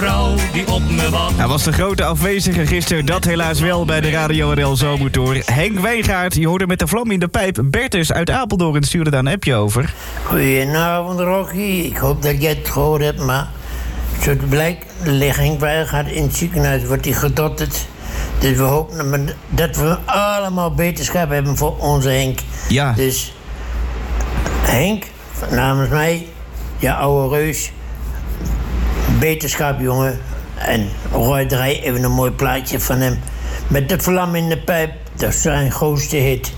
vrouw die op me wacht. Hij was de grote afwezige gisteren, dat helaas wel bij de Radio NL Zomertour. Henk Wijngaard, je hoorde met de vlam in de pijp. Bertus uit Apeldoorn stuurde daar een appje over. Goedenavond, Rocky. Ik hoop dat jij het gehoord hebt, maar zoals het blijkt, ligt Henk Wijngaard in het ziekenhuis, wordt hij gedotterd. Dus we hopen dat we allemaal beterschap hebben voor onze Henk. Ja. Dus Henk, namens mij, je oude reus, beterschap, jongen. En Roy, draai even een mooi plaatje van hem. Met de vlam in de pijp, dat is zijn grootste hit.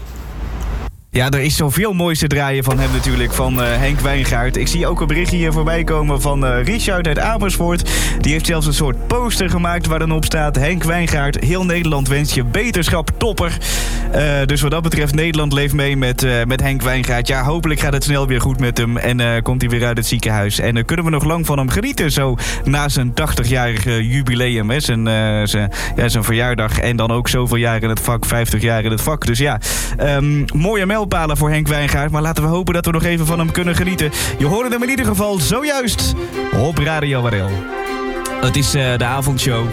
Ja, er is zoveel moois te draaien van hem natuurlijk, van Henk Wijngaard. Ik zie ook een berichtje hier voorbij komen van Richard uit Amersfoort. Die heeft zelfs een soort poster gemaakt waar dan op staat: Henk Wijngaard, heel Nederland wenst je beterschap, topper. Dus wat dat betreft, Nederland leeft mee met Henk Wijngaard. Ja, hopelijk gaat het snel weer goed met hem en komt hij weer uit het ziekenhuis. En kunnen we nog lang van hem genieten, zo na zijn 80-jarige jubileum. Hè? Zijn verjaardag en dan ook zoveel jaar in het vak, 50 jaar in het vak. Dus ja, mooie mijlpalen voor Henk Wijngaard. Maar laten we hopen dat we nog even van hem kunnen genieten. Je hoorde hem in ieder geval zojuist op Radio NL. Het is de avondshow.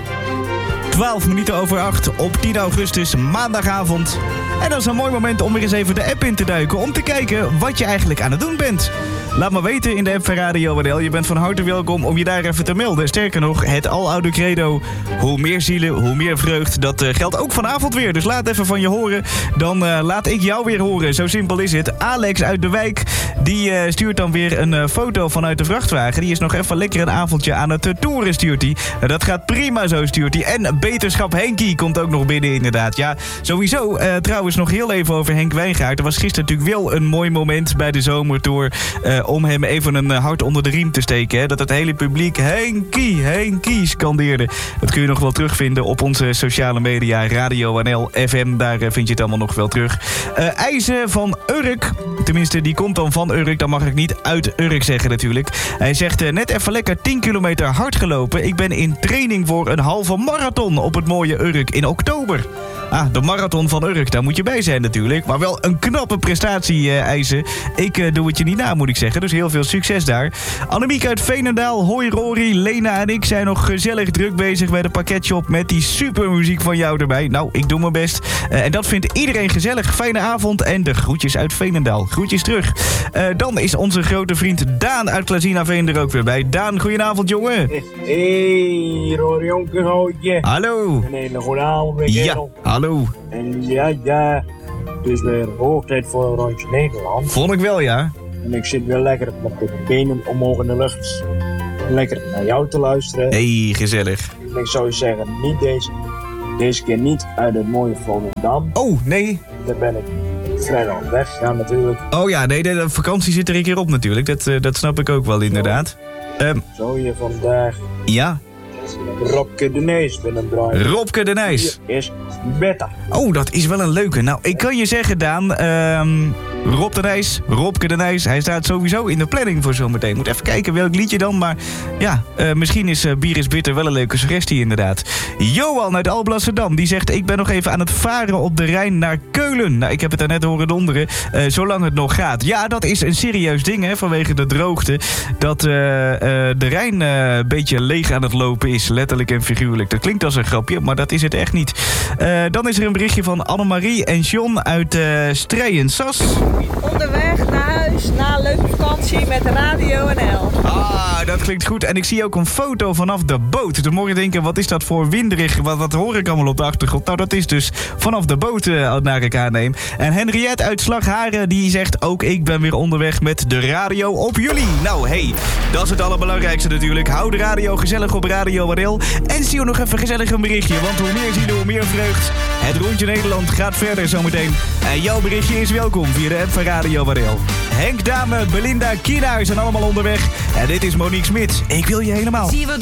12 minuten over 8 op 10 augustus, maandagavond. En dat is een mooi moment om weer eens even de app in te duiken, om te kijken wat je eigenlijk aan het doen bent. Laat me weten in de app van Radio NL. Je bent van harte welkom om je daar even te melden. Sterker nog, het aloude credo: hoe meer zielen, hoe meer vreugd. Dat geldt ook vanavond weer. Dus laat even van je horen. Dan laat ik jou weer horen. Zo simpel is het. Alex uit de wijk, die stuurt dan weer een foto vanuit de vrachtwagen. Die is nog even lekker een avondje aan het toeren, stuurt hij. Dat gaat prima zo, stuurt hij. En beterschap Henkie komt ook nog binnen, inderdaad. Ja, sowieso. Trouwens, nog heel even over Henk Wijngaard. Er was gisteren natuurlijk wel een mooi moment bij de Zomertour om hem even een hart onder de riem te steken. Hè? Dat het hele publiek Henkie, Henkie scandeerde. Dat kun je nog wel terugvinden op onze sociale media. Radio NL FM, daar vind je het allemaal nog wel terug. IJzen van Urk. Tenminste, die komt dan van Urk. Dan mag ik niet uit Urk zeggen natuurlijk. Hij zegt net even lekker 10 kilometer hard gelopen. Ik ben in training voor een halve marathon op het mooie Urk in oktober. De marathon van Urk, daar moet je bij zijn natuurlijk. Maar wel een knappe prestatie, IJzen. Ik doe het je niet na, moet ik zeggen. Dus heel veel succes daar. Annemiek uit Veenendaal, hoi Rory, Lena en ik zijn nog gezellig druk bezig bij de pakketshop met die supermuziek van jou erbij. Nou, ik doe mijn best. En dat vindt iedereen gezellig. Fijne avond en de groetjes uit Veenendaal. Groetjes terug. Dan is onze grote vriend Daan uit Klazinaveen er ook weer bij. Daan, goedenavond, jongen. Hey, Rory Jonkerhoutje. Hallo. Een hele goede avond, ja, hallo. En ja, het is weer hoog tijd voor een rondje Nederland. Vond ik wel, ja. En ik zit weer lekker met de benen omhoog in de lucht. Lekker naar jou te luisteren. Hey, gezellig. En ik zou je zeggen, niet deze keer niet uit het mooie Volendam. Oh, nee. Daar ben ik vrijdag weg, ja natuurlijk. Oh ja, nee, de vakantie zit er een keer op natuurlijk. Dat snap ik ook wel, inderdaad. Zou je vandaag... Ja. Robke de Nijs binnendraaien. Robke de Nijs. Die is beter. Oh, dat is wel een leuke. Nou, ik kan je zeggen, Daan, Rob de Nijs, Robke de Nijs, hij staat sowieso in de planning voor zometeen. Moet even kijken welk liedje dan, maar ja, misschien is Bier is Bitter wel een leuke suggestie inderdaad. Johan uit Alblasserdam, die zegt: ik ben nog even aan het varen op de Rijn naar Keulen. Nou, ik heb het daarnet horen donderen, zolang het nog gaat. Ja, dat is een serieus ding, hè, vanwege de droogte, dat de Rijn een beetje leeg aan het lopen is, letterlijk en figuurlijk. Dat klinkt als een grapje, maar dat is het echt niet. Dan is er een berichtje van Annemarie en John uit Strijen-Sas. Onderweg naar huis, na een leuke vakantie met Radio NL. Dat klinkt goed. En ik zie ook een foto vanaf de boot. Dan moet je denken, wat is dat voor winderig? Wat hoor ik allemaal op de achtergrond? Nou, dat is dus vanaf de boot, naar ik aanneem. En Henriette uit Slagharen, die zegt: ook ik ben weer onderweg met de radio op jullie. Nou, hey, dat is het allerbelangrijkste natuurlijk. Hou de radio gezellig op Radio NL. En zie je nog even gezellig een berichtje. Want hoe meer zielen, hoe meer vreugd. Het rondje Nederland gaat verder zometeen. En jouw berichtje is welkom via de app van Radio NL. Henk, Dame, Belinda, Kina zijn allemaal onderweg. En dit is Monique Smit. Ik wil je helemaal.